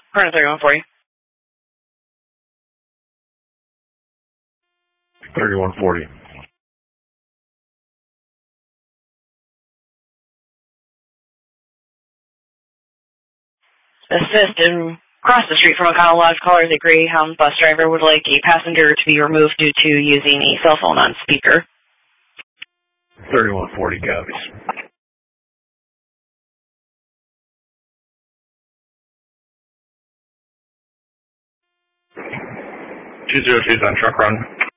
Current 3140. 3140. Assist and across the street from O'Connell Lodge, caller is a Greyhound bus driver would like a passenger to be removed due to using a cell phone on speaker. 3140 copies. 202's on truck run.